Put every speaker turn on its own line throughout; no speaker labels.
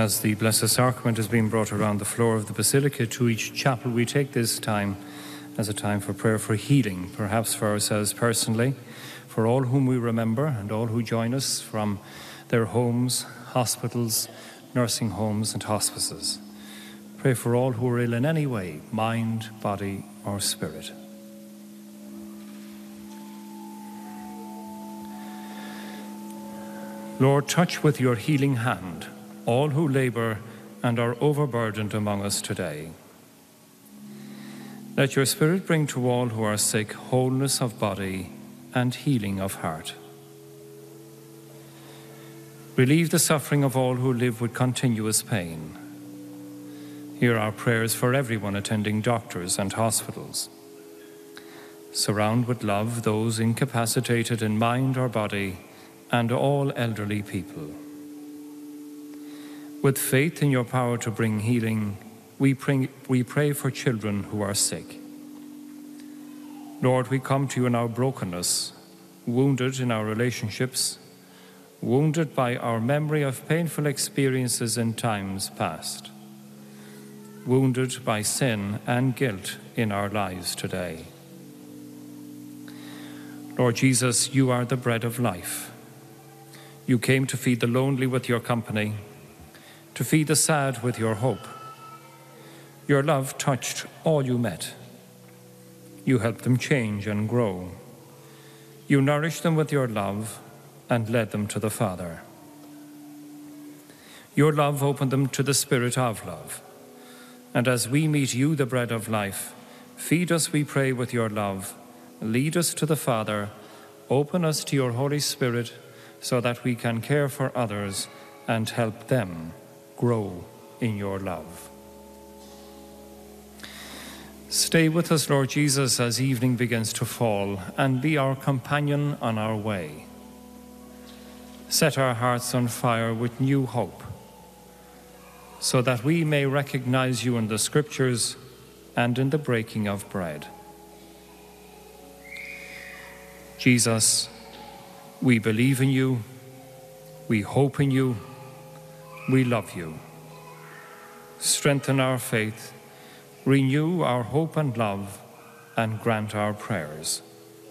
As the Blessed Sacrament is being brought around the floor of the Basilica to each chapel, we take this time as a time for prayer for healing, perhaps for ourselves personally, for all whom we remember and all who join us from their homes, hospitals, nursing homes and hospices. Pray for all who are ill in any way, mind, body or spirit. Lord, touch with your healing hand all who labour and are overburdened among us today. Let your Spirit bring to all who are sick wholeness of body and healing of heart. Relieve the suffering of all who live with continuous pain. Hear our prayers for everyone attending doctors and hospitals. Surround with love those incapacitated in mind or body and all elderly people. With faith in your power to bring healing, we pray for children who are sick. Lord, we come to you in our brokenness, wounded in our relationships, wounded by our memory of painful experiences in times past, wounded by sin and guilt in our lives today. Lord Jesus, you are the bread of life. You came to feed the lonely with your company, to feed the sad with your hope. Your love touched all you met. You helped them change and grow. You nourished them with your love and led them to the Father. Your love opened them to the Spirit of love. And as we meet you, the bread of life, feed us, we pray, with your love. Lead us to the Father. Open us to your Holy Spirit so that we can care for others and help them grow in your love. Stay with us, Lord Jesus, as evening begins to fall, and be our companion on our way. Set our hearts on fire with new hope, so that we may recognize you in the Scriptures and in the breaking of bread. Jesus, we believe in you, we hope in you, we love you. Strengthen our faith, renew our hope and love, and grant our prayers.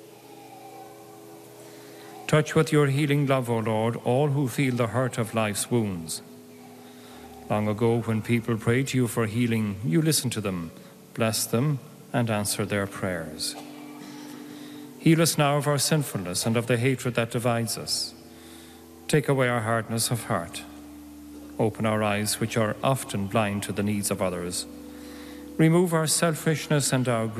Touch with your healing love, O Lord, all who feel the hurt of life's wounds. Long ago, when people prayed to you for healing, you listened to them, blessed them, and answered their prayers. Heal us now of our sinfulness and of the hatred that divides us. Take away our hardness of heart. Open our eyes, which are often blind to the needs of others. Remove our selfishness and our